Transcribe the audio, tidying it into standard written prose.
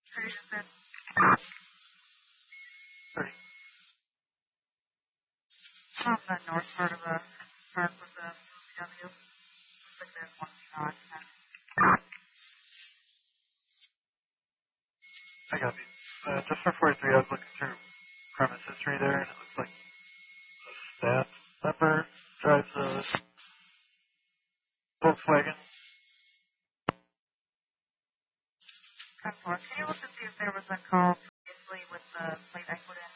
30. On the north part of the park with the BMW. Looks like there's one shot. I got these. Just for 43, I was looking through premise history there, and it looks like a staff member drives a Volkswagen. Can you look to see if there was a call previously with the plate I put in?